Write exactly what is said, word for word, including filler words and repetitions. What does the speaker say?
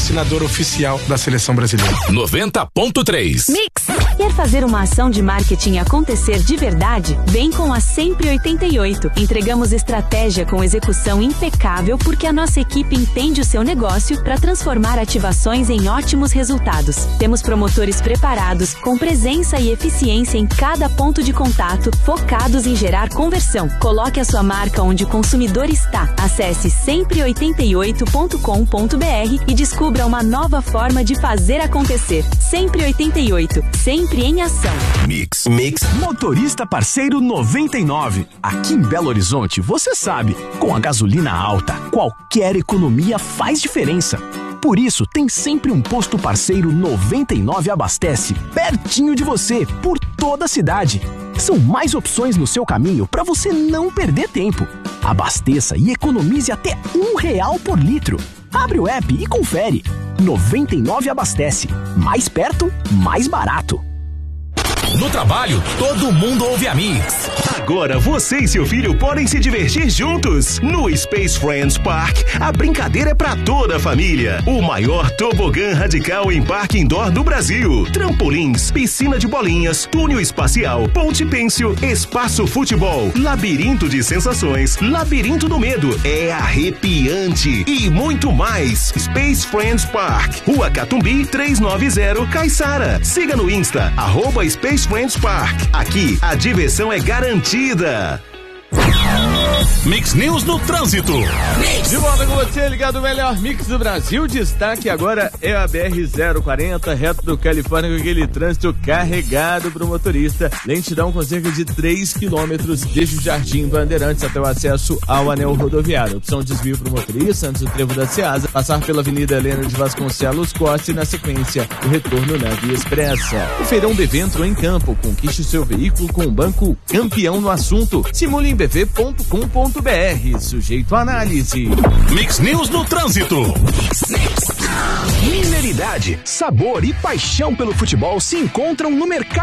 patrocinador oficial da Seleção Brasileira. noventa ponto três. Mix. Quer fazer uma ação de marketing acontecer de verdade? Vem com a Sempre oitenta e oito. Entregamos estratégia com execução impecável porque a nossa equipe entende o seu negócio para transformar ativações em ótimos resultados. Temos promotores preparados, com presença e eficiência em cada ponto de contato, focados em gerar conversão. Coloque a sua marca onde o consumidor está. Acesse sempre oitenta e oito ponto com ponto b r e descubra uma nova forma de fazer acontecer. Sempre oitenta e oito, sempre em ação. Mix. Mix. Motorista parceiro noventa e nove. Aqui em Belo Horizonte, você sabe, com a gasolina alta, qualquer economia faz diferença. Por isso, tem sempre um posto parceiro noventa e nove abastece, pertinho de você, por toda a cidade. São mais opções no seu caminho para você não perder tempo. Abasteça e economize até um real por litro. Abre o app e confere. noventa e nove abastece. Mais perto, mais barato. No trabalho, todo mundo ouve a Mix. Agora você e seu filho podem se divertir juntos. No Space Friends Park, a brincadeira é pra toda a família. O maior tobogã radical em parque indoor do Brasil. Trampolins, piscina de bolinhas, túnel espacial, ponte pêncil, espaço futebol, labirinto de sensações, labirinto do medo. É arrepiante. E muito mais. Space Friends Park, Rua Catumbi, trezentos e noventa, Caiçara. Siga no Insta, arroba Space Friends Park. Aqui, a diversão é garantida. Mix News no trânsito. Mix. De volta com você, ligado o melhor mix do Brasil. Destaque agora é a B R zero quarenta, reto do Califórnia, com aquele trânsito carregado pro motorista. Lentidão com cerca de três quilômetros desde o Jardim Bandeirantes até o acesso ao anel rodoviário. Opção de desvio pro motorista antes do trevo da Ceasa, passar pela Avenida Helena de Vasconcelos Costa e na sequência o retorno na Via Expressa. O feirão B V entrou em campo. Conquiste seu veículo com o banco campeão no assunto. Simule em b v ponto com ponto b r. Sujeito à análise. Mix News no trânsito. Mineridade, sabor e paixão pelo futebol se encontram no mercado.